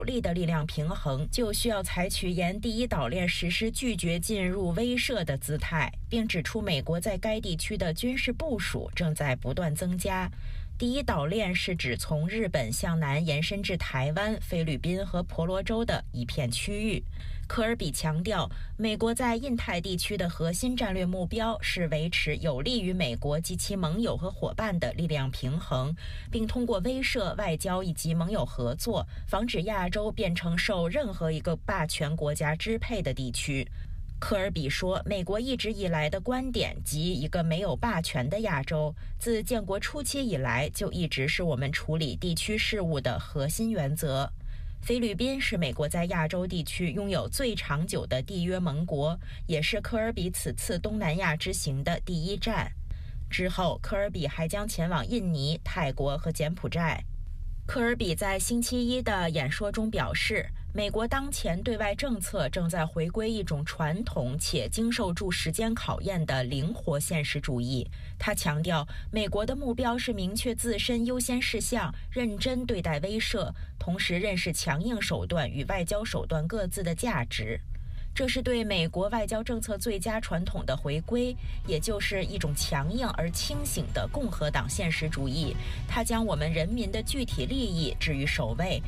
利的力量平衡，就需要采取沿第一岛链实施拒绝进入威慑的姿态，并指出美国在该地区的军事部署正在不断增加。第一岛链是指从日本向南延伸至台湾、菲律宾和婆罗洲的一片区域。科尔比强调，美国在印太地区的核心战略目标是维持有利于美国及其盟友和伙伴的力量平衡，并通过威慑、外交以及盟友合作，防止亚洲变成受任何一个霸权国家支配的地区。科尔比说，美国一直以来的观点及一个没有霸权的亚洲，自建国初期以来就一直是我们处理地区事务的核心原则。菲律宾是美国在亚洲地区拥有最长久的缔约盟国，也是科尔比此次东南亚之行的第一站。之后，科尔比还将前往印尼、泰国和柬埔寨。科尔比在星期一的演说中表示，美国当前对外政策正在回归一种传统且经受住时间考验的灵活现实主义。他强调，美国的目标是明确自身优先事项，认真对待威慑，同时认识强硬手段与外交手段各自的价值。这是对美国外交政策最佳传统的回归，也就是一种强硬而清醒的共和党现实主义。它将我们人民的具体利益置于首位。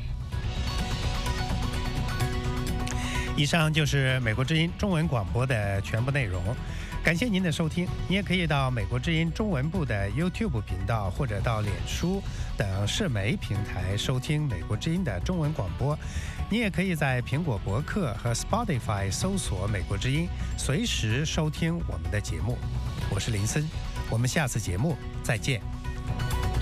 以上就是美国之音中文广播的全部内容，感谢您的收听。你也可以到美国之音中文部的 YouTube 频道或者到脸书等社媒平台收听美国之音的中文广播。你也可以在苹果博客和 Spotify 搜索美国之音，随时收听我们的节目。我是林森，我们下次节目再见。